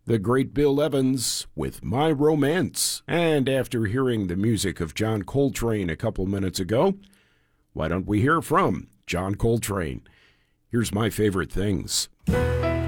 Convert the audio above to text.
the great Bill Evans with My Romance. And after hearing the music of John Coltrane a couple minutes ago, why don't we hear from John Coltrane? Here's My Favorite Things.